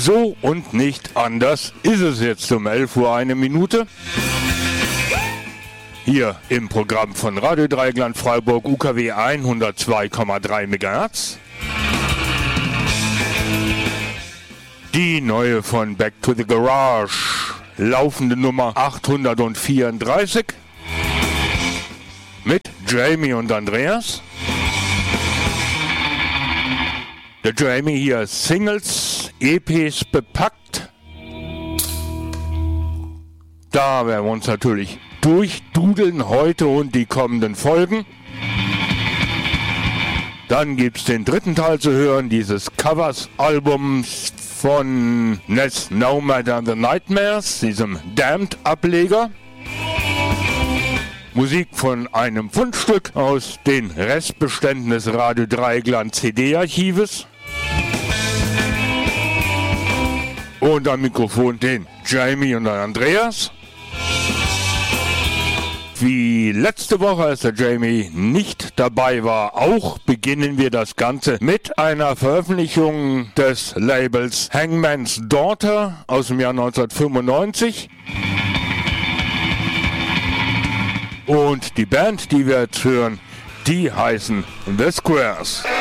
So und nicht anders ist es jetzt um 11 Uhr 1 Minute. Hier im Programm von Radio Dreieckland Freiburg UKW 102,3 MHz. Die neue von Back to the Garage, laufende Nummer 834 mit Jamie und Andreas. Der Jamie hier Singles, EPs bepackt. Da werden wir uns natürlich durchdudeln heute und die kommenden Folgen. Dann gibt es den dritten Teil zu hören, dieses Covers-Albums von Ness No Matter the Nightmares, diesem Damned-Ableger. Musik von einem Fundstück aus den Restbeständen des Radio Dreieckland CD-Archives. Und am Mikrofon den Jamie und den Andreas. Wie letzte Woche, als der Jamie nicht dabei war, auch beginnen wir das Ganze mit einer Veröffentlichung des Labels Hangman's Daughter aus dem Jahr 1995. Und die Band, die wir jetzt hören, die heißen The Squares.